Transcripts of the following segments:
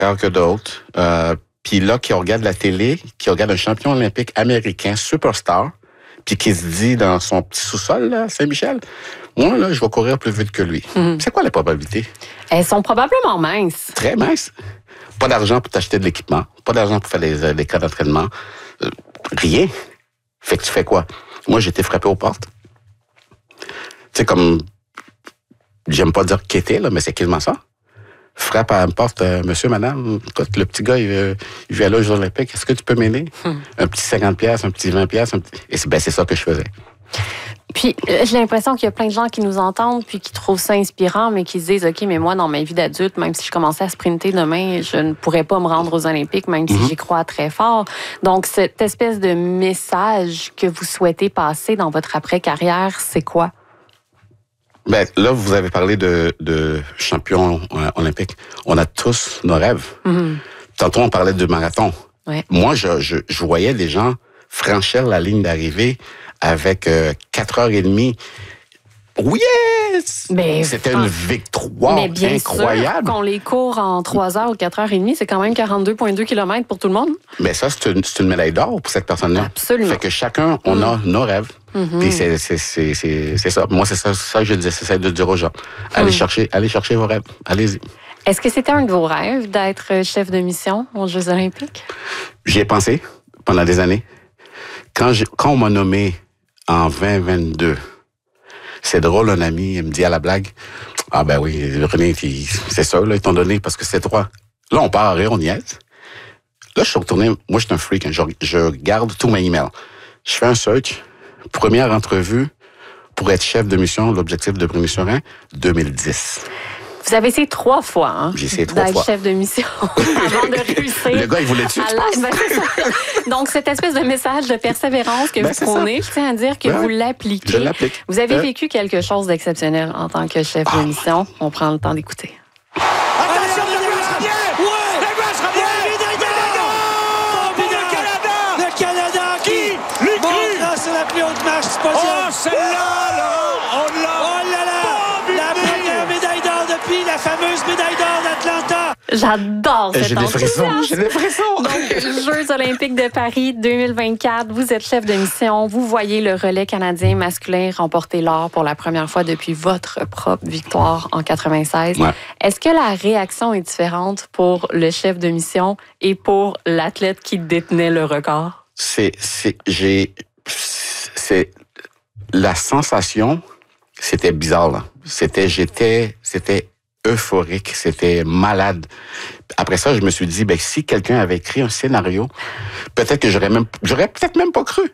alors que d'autres. Puis là, qui regarde la télé, qui regarde un champion olympique américain, superstar, puis qui se dit dans son petit sous-sol, là, Saint-Michel, moi, là, je vais courir plus vite que lui. C'est quoi les probabilités? Elles sont probablement minces. Très minces. Pas d'argent pour t'acheter de l'équipement, pas d'argent pour faire les cas d'entraînement, rien. Fait que tu fais quoi? Moi, j'ai été frappé aux portes. Tu sais, comme, j'aime pas dire quêter, là, mais c'est quasiment ça. Frappe à la porte, monsieur, madame, écoute, le petit gars, il vient là aux Jeux olympiques, est-ce que tu peux m'aider? Un petit 50$, un petit 20$, Et c'est ça que je faisais. Puis, j'ai l'impression qu'il y a plein de gens qui nous entendent puis qui trouvent ça inspirant, mais qui se disent, OK, mais moi, dans ma vie d'adulte, même si je commençais à sprinter demain, je ne pourrais pas me rendre aux Olympiques, même si j'y crois très fort. Donc, cette espèce de message que vous souhaitez passer dans votre après-carrière, c'est quoi? Ben, là, vous avez parlé de champion olympique. On a tous nos rêves. Tantôt, on parlait de marathon. Ouais. Moi, je voyais les gens franchir la ligne d'arrivée avec 4h30. Yes! C'était une victoire mais bien incroyable. Sûr qu'on les court en 3h ou 4h30, c'est quand même 42,2 km pour tout le monde. Mais ça, c'est une médaille d'or pour cette personne-là. Absolument. Fait que chacun, on a nos rêves. Puis c'est ça. Moi, c'est ça que je disais, c'est ça de dire aux gens. Allez chercher vos rêves. Allez-y. Est-ce que c'était un de vos rêves d'être chef de mission aux Jeux olympiques? J'y ai pensé pendant des années. Quand on m'a nommé en 2022, c'est drôle, un ami, il me dit à la blague, « Ah ben oui, René, c'est ça, là, ils t'ont donné parce que c'est toi. » Là, on part à rire, on y est. Là, je suis retourné, moi, je suis un freak, hein, je garde tous mes emails. Je fais un search, première entrevue pour être chef de mission, l'objectif de Premier Surin, 2010. Vous avez essayé 3 fois, hein? J'ai essayé 3 fois. D'être chef de mission avant de réussir. Le gars, il voulait tuer, tu penses? C'est ça. Donc, cette espèce de message de persévérance que vous prônez, je tiens à dire que vous l'appliquez. Je l'applique. Vous avez vécu quelque chose d'exceptionnel en tant que chef de mission. On prend le temps d'écouter. Attention, le Canada qui monte sur la plus haute marche possible. Oh, celle-là, là! On l'a! Oh là là! La première médaille d'or depuis la fameuse médaille d'or d'Atlanta. J'adore cette J'ai des frissons. Donc, Jeux olympiques de Paris 2024, vous êtes chef de mission, vous voyez le relais canadien masculin remporter l'or pour la première fois depuis votre propre victoire en 96. Ouais. Est-ce que la réaction est différente pour le chef de mission et pour l'athlète qui détenait le record? C'est la sensation, c'était bizarre, là. C'était euphorique, c'était malade. Après ça, je me suis dit, ben, si quelqu'un avait écrit un scénario, peut-être que j'aurais peut-être même pas cru.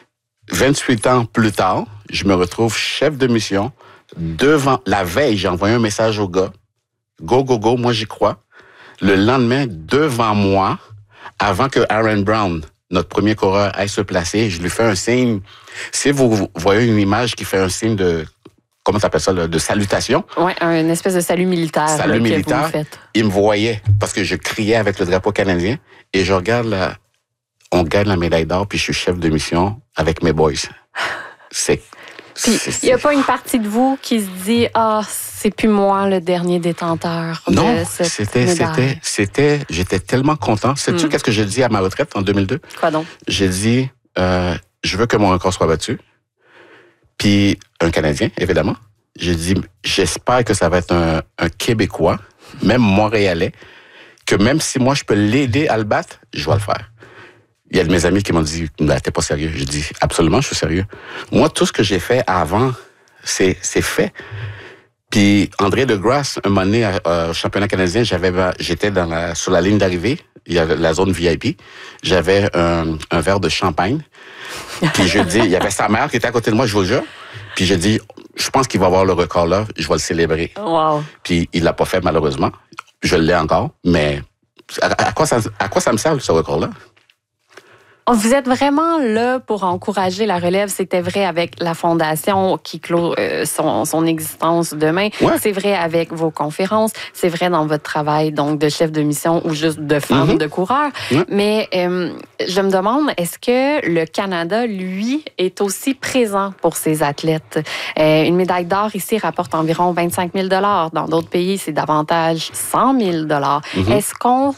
28 ans plus tard, je me retrouve chef de mission devant, la veille, j'ai envoyé un message au gars. Go, go, go, moi j'y crois. Le lendemain, devant moi, avant que Aaron Brown, notre premier coureur, aille se placer, je lui fais un signe. Si vous voyez une image qui fait un signe de, comment t'appelles ça, de salutation? Oui, une espèce de salut militaire. Salut militaire. Que vous faites. Il me voyait parce que je criais avec le drapeau canadien et je regarde là, on gagne la médaille d'or puis je suis chef de mission avec mes boys. Puis, il n'y a pas une partie de vous qui se dit « Ah, c'est plus moi le dernier détenteur de cette médaille. J'étais tellement content. Sais-tu qu'est-ce que j'ai dit à ma retraite en 2002? Quoi donc? J'ai dit, je veux que mon record soit battu. Puis, un Canadien, évidemment. J'ai dit, j'espère que ça va être un Québécois, même Montréalais, que même si moi, je peux l'aider à le battre, je vais le faire. Il y a de mes amis qui m'ont dit, t'es pas sérieux. J'ai dit, absolument, je suis sérieux. Moi, tout ce que j'ai fait avant, c'est fait. Puis André Degrasse, un moment donné, au championnat canadien, j'étais sur la ligne d'arrivée, il y a la zone VIP, j'avais un verre de champagne. Puis je dis, il y avait sa mère qui était à côté de moi, je vous le jure. Puis je dis, je pense qu'il va avoir le record là, je vais le célébrer. Wow. Puis il l'a pas fait malheureusement. Je l'ai encore, mais à quoi ça me sert ce record-là? Vous êtes vraiment là pour encourager la relève. C'était vrai avec la Fondation qui clôt son existence demain. Ouais. C'est vrai avec vos conférences. C'est vrai dans votre travail donc de chef de mission ou juste de femme de coureur. Ouais. Mais je me demande, est-ce que le Canada, lui, est aussi présent pour ses athlètes? Une médaille d'or ici rapporte environ 25 000 $. Dans d'autres pays, c'est davantage 100 000 $. Est-ce qu'on